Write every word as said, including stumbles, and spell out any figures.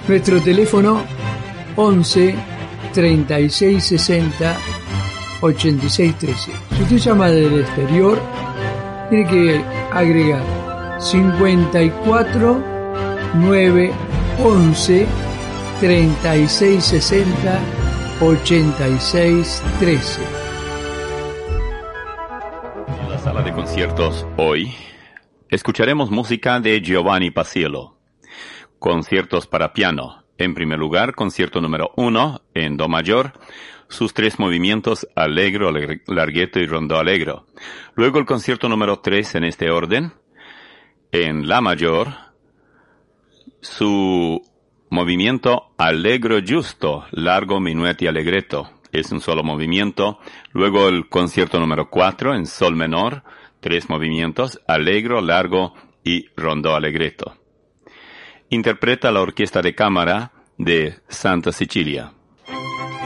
Nuestro teléfono once treinta y seis sesenta ochenta y seis trece. Si usted llama del exterior, tiene que agregar cincuenta y cuatro nueve once treinta y seis sesenta ochenta y seis trece. En la sala de conciertos hoy escucharemos música de Giovanni Paciello. Conciertos para piano. En primer lugar, concierto número uno en do mayor, sus tres movimientos allegro, larghetto y rondó allegro. Luego el concierto número tres en este orden, en la mayor, su movimiento allegro giusto, largo, minuet y allegretto. Es un solo movimiento. Luego el concierto número cuatro en sol menor, tres movimientos, allegro, largo y rondó allegretto. Interpreta la orquesta de cámara de Santa Sicilia.